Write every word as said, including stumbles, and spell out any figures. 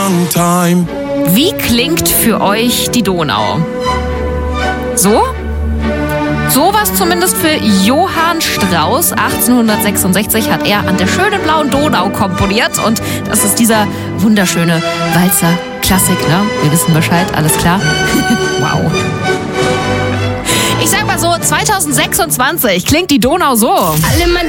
long time. Wie klingt für euch die Donau? So? Sowas zumindest für Johann Strauss. achtzehnhundertsechsundsechzig hat er an der schönen blauen Donau komponiert. Und das ist dieser wunderschöne Walzer-Klassik, ne? Wir wissen Bescheid, alles klar? Wow. Ich sag mal so, zweitausendsechsundzwanzig klingt die Donau so. Alle Mann